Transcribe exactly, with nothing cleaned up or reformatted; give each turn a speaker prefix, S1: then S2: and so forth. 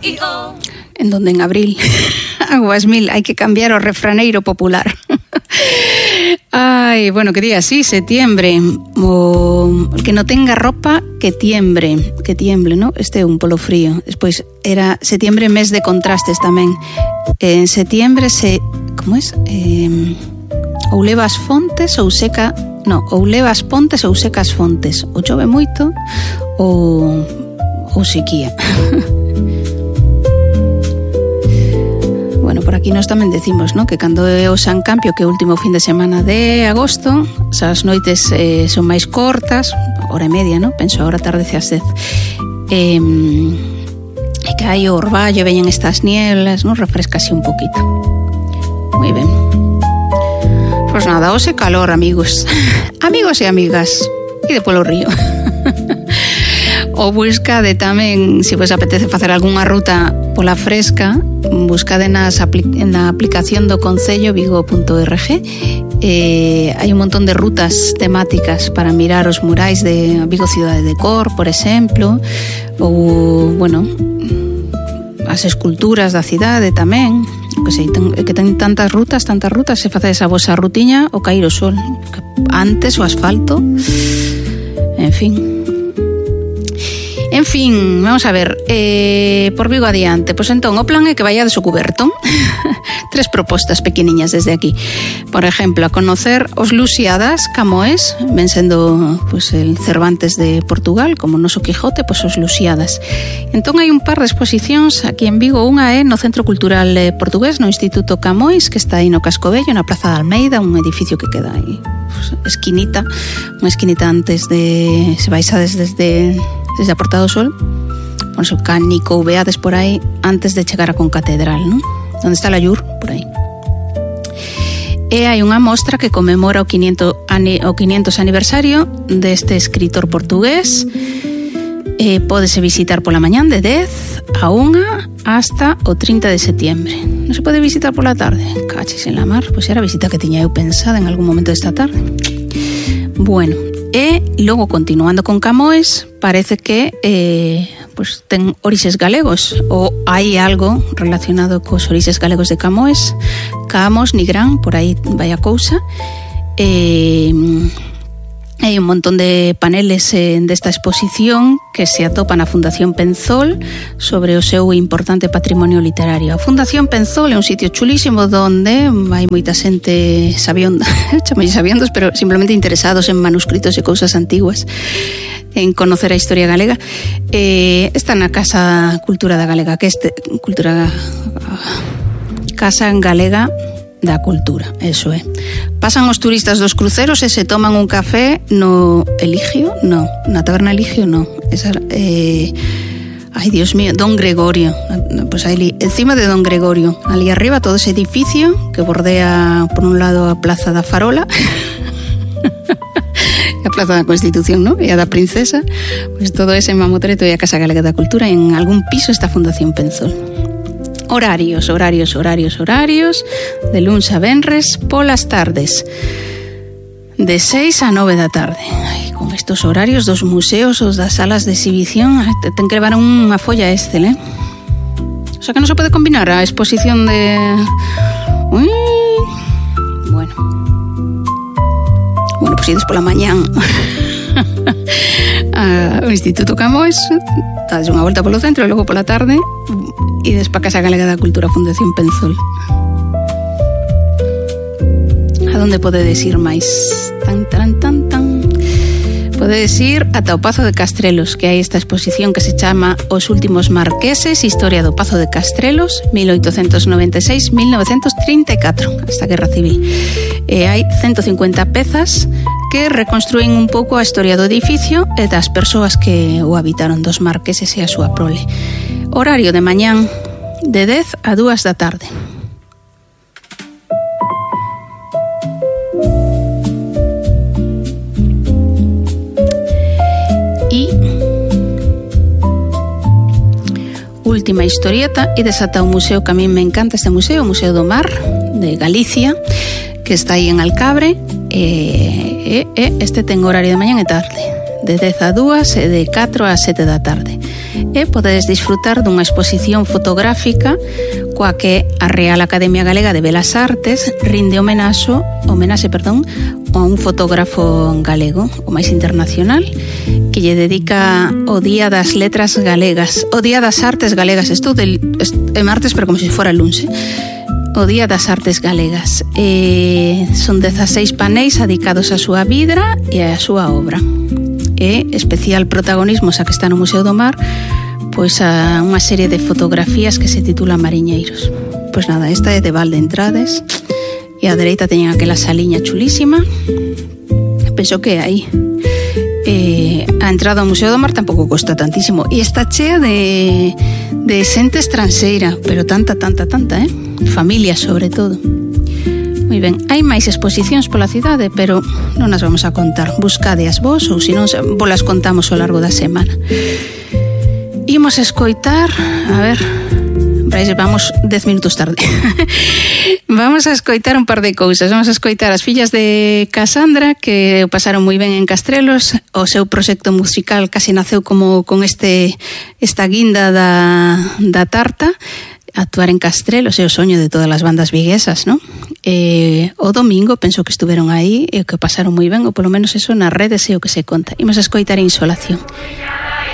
S1: En donde en abril. Aguas mil, hai que cambiar o refraneiro popular. Ay, bueno, que diga así, septiembre. O el que no tenga ropa, que tiembre. Que tiemble, ¿no? Este é un polo frío. Despois era septiembre, mes de contrastes tamén. En septiembre se... Como es? Eh, ou levas fontes ou seca... No, ou levas pontes ou secas fontes. Ou chove moito ou, ou sequía. Bueno, por aquí nós tamén decimos, ¿no? Que cando é o San Campio, que é o último fin de semana de agosto, as noites eh, son máis cortas, hora e media, ¿no? Penso agora tardece ás dez. Eh, e que hai o orballo, veñen estas nieblas, ¿no? Refresca así un poquito. Moi ben. Pois nada, hoxe calor, amigos. Amigos e amigas. E de polo río. O buscade tamén, se vos apetece facer algunha ruta pola fresca, buscade nas apli- na aplicación do Concello vigo punto org. Eh, hai un montón de rutas temáticas para mirar os murais de Vigo Cidade de Cor, por exemplo, ou, bueno, as esculturas da cidade tamén, que sei, ten, que ten tantas rutas, tantas rutas, se facedes a vosa rutiña o cair o sol, antes o asfalto, en fin. En fin, vamos a ver, eh, por Vigo adiante. Pois entón, o plan é que vaiades o cuberto. Tres propostas pequeniñas desde aquí. Por exemplo, a conocer os Lusiadas, Camoes, ven sendo pues, el Cervantes de Portugal, como o noso Quijote, pois os Lusiadas. Entón hai un par de exposicións aquí en Vigo. Unha é no Centro Cultural Portugués, no Instituto Camoes, que está aí no Casco Vello, na Praza de Almeida, un edificio que queda aí, pues, esquinita, unha esquinita antes de... se baixades desde... desde a Porta do Sol, con su cánico, veades por aí antes de chegar a Concatedral, ¿no? Donde está la Llur, por aí. E hai unha mostra que conmemora o quinientos, o quinientos aniversario deste escritor portugués. Eh, pódese visitar pola mañán de dez a unha hasta o trinta de septiembre. Non se pode visitar pola tarde? Cachis en la mar, pois era a visita que tiña eu pensada en algún momento desta tarde. Bueno, e logo continuando con Camoes, parece que eh, pues ten orixes galegos, ou hai algo relacionado cos orixes galegos de Camoes. Camos, Nigrán, por aí vai a cousa. Eh, hai un montón de paneles eh, desta exposición que se atopa na Fundación Penzol sobre o seu importante patrimonio literario. A Fundación Penzol é un sitio chulísimo donde hai moita xente sabionda, chamei sabiondos, pero simplemente interesados en manuscritos e cousas antiguas, en conocer a historia galega. Eh, está na Casa Cultura da Galega, que este Cultura Casa Galega da Cultura, eso é. Pasan os turistas dos cruceros e se toman un café no Eligio, no, na taberna Eligio, no. Esa, eh, ay, Dios mío, Don Gregorio. Pues aí, encima de Don Gregorio, ali arriba todo ese edificio que bordea por un lado a Plaza da Farola, a Plaza da Constitución, ¿no? E a da Princesa, pues todo ese mamotreto e a Casa Galega da Cultura, en algún piso está Fundación Penzol. Horarios, horarios, horarios, horarios, de luns a venres polas tardes, de seis a nove da tarde. Ai, con estos horarios dos museos, os das salas de exhibición, ten que levar unha folla Excel, eh? O sea que non se pode combinar a exposición de... Ui... Bueno. Bueno, pues ides pola mañán ao Instituto Camoes, dades unha volta polo centro e logo pola tarde ides pa Casa Galega da Cultura, Fundación Penzol. A donde podedes ir máis? Tan, tan, tan, tan. Podedes ir ata o Pazo de Castrelos, que hai esta exposición que se chama Os últimos marqueses, historia do Pazo de Castrelos, mil oitocentos noventa e seis a mil novecentos trinta e catro, hasta a Guerra Civil. E hai ciento cincuenta pezas que reconstrúen un pouco a historia do edificio e das persoas que o habitaron, dos marqueses e a súa prole. Horario de mañán de dez a dúas da tarde. E última historieta, e desata un museo que a mí me encanta, este museo, o Museo do Mar de Galicia, que está aí en Alcabre, e, e, e este ten horario de mañán e tarde, de dez a dúas e de catro a sete da tarde. E podedes disfrutar dunha exposición fotográfica coa que a Real Academia Galega de Belas Artes rinde homenaxo, homenaxe, perdón, a un fotógrafo galego, o máis internacional, que lle dedica o Día das Letras Galegas, o Día das Artes Galegas, isto del, é martes, pero como se fora luns, o Día das Artes Galegas. E son dezaseis paneis dedicados á súa vida e á súa obra. E especial protagonismo, xa que está no Museo do Mar, pois a unha serie de fotografías que se titula Mariñeiros. Pois nada, esta é de Val de Entrades e a dereita teñen aquela saliña chulísima. Penso que é aí. E a entrada ao Museo do Mar tampouco costa tantísimo e está chea de, de xente estranxeira, pero tanta, tanta, tanta, eh? Familia sobre todo. Moi ben, hai máis exposicións pola cidade, pero non as vamos a contar. Buscadeas vos ou se non, volas contamos ao largo da semana. Imos escoitar, a ver, vamos dez minutos tarde. Vamos a escoitar un par de cousas. Vamos a escoitar as fillas de Casandra, que o pasaron moi ben en Castrelos. O seu proxecto musical casi naceu como con este esta guinda da, da tarta. Actuar en Castrelos é o soño de todas as bandas viguesas, non? E, o domingo penso que estuveron aí e que o pasaron moi ben, ou polo menos eso nas redes é o que se conta. Imos a escoitar Insolación.